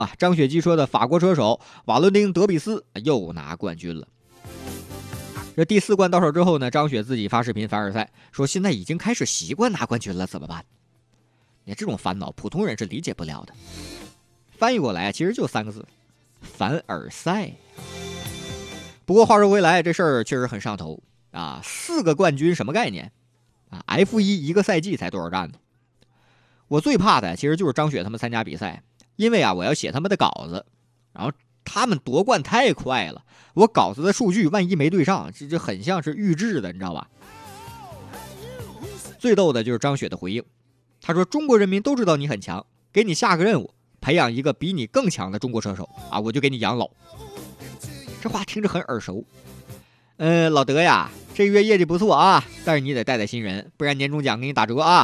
啊，张雪机车的法国车手瓦伦丁·德比斯又拿冠军了。这第4冠到手之后呢，张雪自己发视频凡尔赛，说现在已经开始习惯拿冠军了，怎么办？你这种烦恼普通人是理解不了的。翻译过来其实就3个字：凡尔赛。不过话说回来，这事儿确实很上头啊！4个冠军什么概念啊 ？F1一个赛季才多少站呢？我最怕的其实就是张雪他们参加比赛，因为啊我要写他们的稿子，然后他们夺冠太快了，我稿子的数据万一没对上，这很像是预制的，你知道吧？最逗的就是张雪的回应，他说中国人民都知道你很强，给你下个任务，培养一个比你更强的中国车手啊，我就给你养老。这话听着很耳熟。老德呀，这个月业绩不错啊，但是你得带新人，不然年终奖给你打折啊。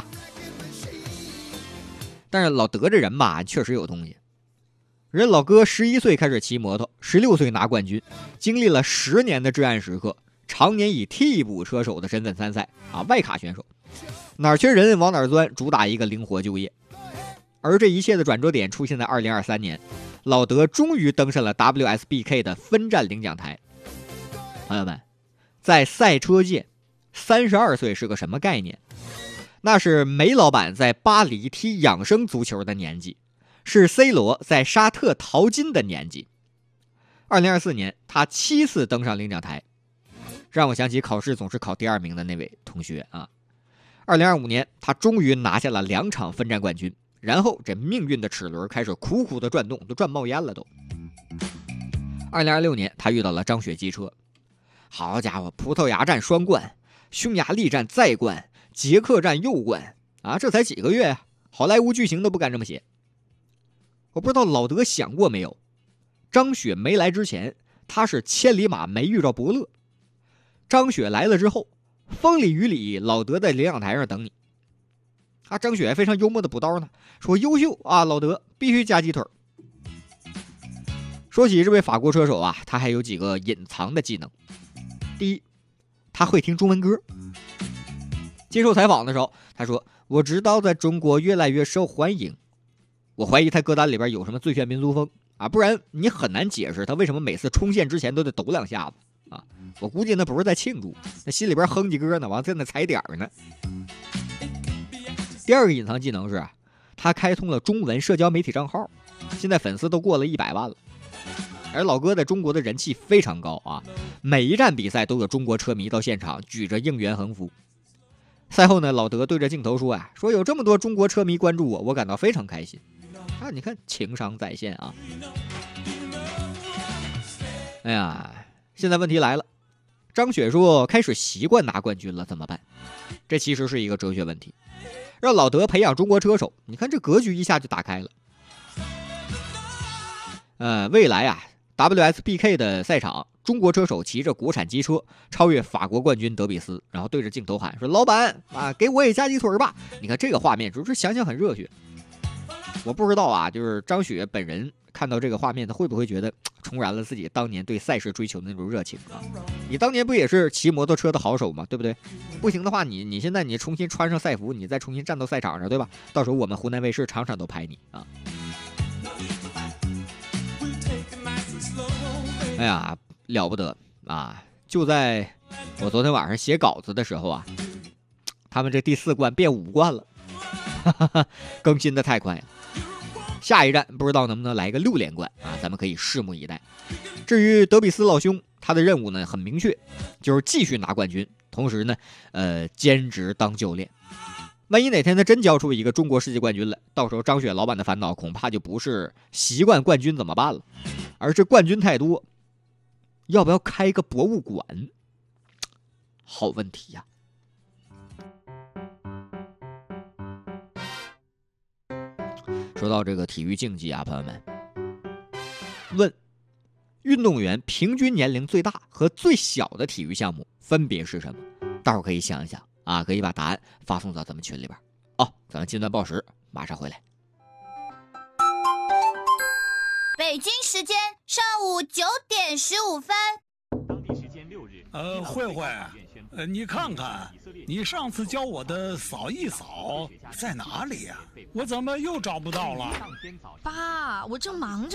但是老德这人吧，确实有东西。人老哥11岁开始骑摩托，16岁拿冠军，经历了10年的至暗时刻，常年以替补车手的身份参赛啊，外卡选手，哪儿缺人往哪儿钻，主打一个灵活就业。而这一切的转折点出现在2023年，老德终于登上了 WSBK 的分站领奖台。朋友们，在赛车界，32岁是个什么概念？那是梅老板在巴黎踢养生足球的年纪，是 C 罗在沙特淘金的年纪。2024年，他7次登上领奖台，让我想起考试总是考第2名的那位同学啊。2025年，他终于拿下了2场分站冠军。然后这命运的齿轮开始苦苦的转动，都转冒烟了都。2026年他遇到了张雪机车，好家伙，葡萄牙站双冠，匈牙利站再冠，捷克站又冠啊！这才几个月啊，好莱坞剧情都不敢这么写。我不知道老德想过没有，张雪没来之前，他是千里马没遇着伯乐；张雪来了之后，风里雨里，老德在领奖台上等你。啊，张雪非常幽默的补刀呢，说优秀啊，老德必须加鸡腿。说起这位法国车手啊，他还有几个隐藏的技能。第一，他会听中文歌。接受采访的时候，他说：“我知道在中国越来越受欢迎。”我怀疑他歌单里边有什么最炫民族风啊，不然你很难解释他为什么每次冲线之前都得抖2下子啊。我估计那不是在庆祝，那心里边哼几歌呢，完在那踩点呢。第2个隐藏技能是，他开通了中文社交媒体账号，现在粉丝都过了100万了。而老哥在中国的人气非常高啊，每一站比赛都有中国车迷到现场举着应援横幅。赛后呢，老德对着镜头说啊，说有这么多中国车迷关注我，我感到非常开心啊！你看情商在线啊！哎呀，现在问题来了，张雪说开始习惯拿冠军了，怎么办？这其实是一个哲学问题。让老德培养中国车手，你看这格局一下就打开了。未来啊 WSBK 的赛场，中国车手骑着国产机车超越法国冠军德比斯，然后对着镜头喊说：“老板啊，给我也加鸡腿吧！”你看这个画面，只是想想很热血。我不知道啊，就是张雪本人看到这个画面，他会不会觉得重燃了自己当年对赛事追求的那种热情啊？你当年不也是骑摩托车的好手吗？对不对？不行的话，你现在你重新穿上赛服，你再重新站到赛场上，对吧？到时候我们湖南卫视场场都拍你啊！哎呀，了不得啊！就在我昨天晚上写稿子的时候啊，他们这第4冠变5冠了，更新的太快了。下一站不知道能不能来个6连冠啊？咱们可以拭目以待。至于德比斯老兄，他的任务呢很明确，就是继续拿冠军，同时呢，兼职当教练。万一哪天他真交出一个中国世界冠军了，到时候张雪老板的烦恼恐怕就不是习惯冠军怎么办了，而是冠军太多，要不要开个博物馆？好问题呀。说到这个体育竞技啊，朋友们，问运动员平均年龄最大和最小的体育项目分别是什么？大伙可以想一想啊，可以把答案发送到咱们群里边。咱们近段报时马上回来。 北京时间上午9点15分。 当地时间6日，慧慧，你看看你上次教我的扫一扫在哪里呀？我怎么又找不到了？ 爸，我正忙着